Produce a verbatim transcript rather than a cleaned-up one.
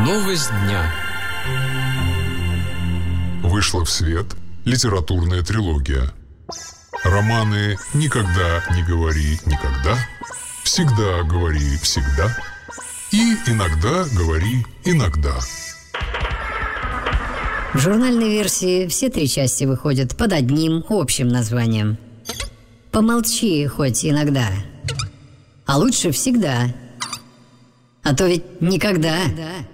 Новость дня. Вышла в свет литературная трилогия. Романы «Никогда не говори никогда», «Всегда говори всегда» и «Иногда говори иногда». В журнальной версии все три части выходят под одним общим названием. Помолчи хоть иногда. А лучше всегда. А то ведь никогда.